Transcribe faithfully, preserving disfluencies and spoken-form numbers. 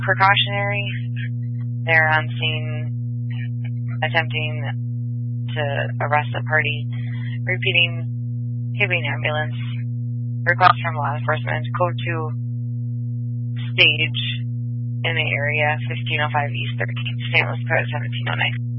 precautionary. They're on scene attempting to arrest the party. Repeating, Hibbing ambulance. Request from law enforcement. Code two stage in the area, fifteen oh five East thirteenth, Saint Louis Code seventeen oh nine.